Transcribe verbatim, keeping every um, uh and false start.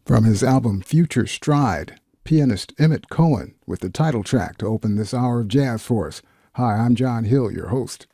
From his album Future Stride, pianist Emmett Cohen with the title track to open this hour of jazz for us. Hi, I'm John Hill, your host.